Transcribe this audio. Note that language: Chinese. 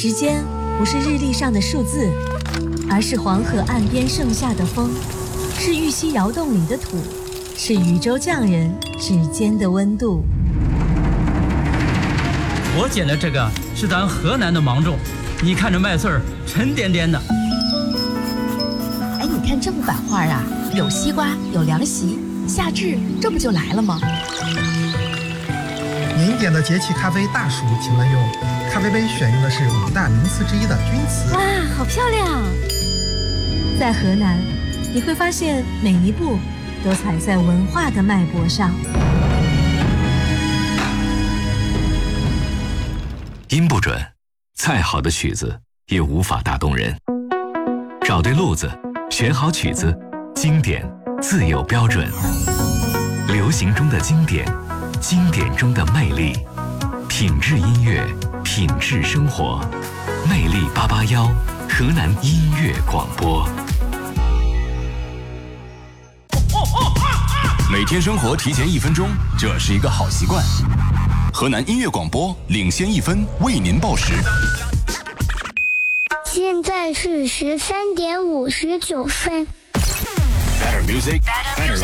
时间不是日历上的数字，而是黄河岸边盛夏的风，是玉溪窑洞里的土，是禹州匠人指尖的温度。 我捡的这个是咱河南的芒种，你看这麦穗儿沉甸甸的。 哎，你看这幅版画啊，有西瓜，有凉席，夏至这不就来了吗？ 您点的节气咖啡大暑请慢用，咖啡杯选用的是5大名瓷之一的钧瓷。 哇，好漂亮！ 在河南，你会发现每一步都踩在文化的脉搏上。 音不准，再好的曲子也无法打动人。找对路子，选好曲子，经典自有标准。流行中的经典，经典中的魅力，品质音乐，品质生活。魅力881，河南音乐广播。 每天生活提前1分钟，这是一个好习惯。河南音乐广播领先1分，为您报时。 现在是13点59分。 Better music, better